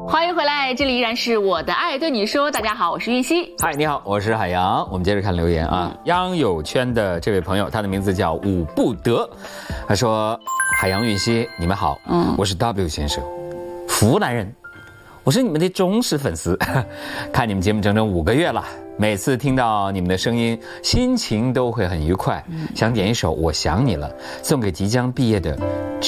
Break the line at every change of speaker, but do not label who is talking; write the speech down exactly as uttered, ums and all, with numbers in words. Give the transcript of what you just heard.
欢迎回来，这里依然是我的爱对你说。大家好，我是玉溪。
嗨，你好，我是海洋。我们接着看留言啊，嗯、央友圈的这位朋友，他的名字叫武不得，他说：“海洋、玉溪，你们好，嗯，我是 W 先生，湖南人，我是你们的忠实粉丝，看你们节目整整五个月了。”每次听到你们的声音，心情都会很愉快。想点一首《我想你了》，送给即将毕业的